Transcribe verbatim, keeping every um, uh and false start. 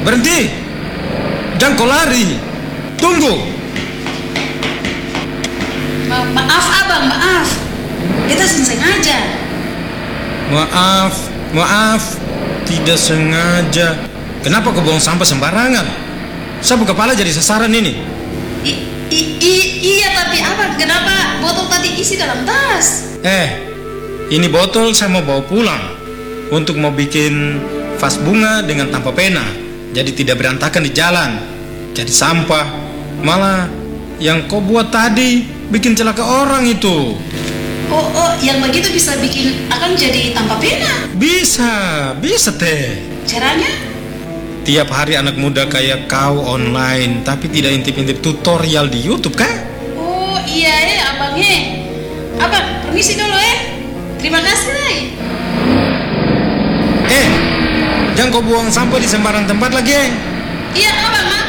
Berhenti! Jangan kau lari! Tunggu! Ma maaf abang, maaf. Kita sengaja. Maaf, maaf. Tidak sengaja. Kenapa kau buang sampah sembarangan? Sapu kepala jadi sasaran ini. I i i iya, tapi abang, kenapa botol tadi isi dalam tas? Eh, ini botol saya mau bawa pulang untuk mau bikin vas bunga dengan tanpa pena. Jadi tidak berantakan di jalan. Jadi sampah. Malah yang kau buat tadi bikin celaka orang itu. Oh, oh, yang begitu bisa bikin akan jadi tanpa pena? Bisa, bisa teh. Caranya? Tiap hari anak muda kayak kau online, tapi tidak intip-intip tutorial di YouTube kah? Oh iya ya abang he. Abang, permisi dulu eh. Terima kasih eh. Eh, jangan kau buang sampah di sembarang tempat lagi eh. Iya abang, maaf.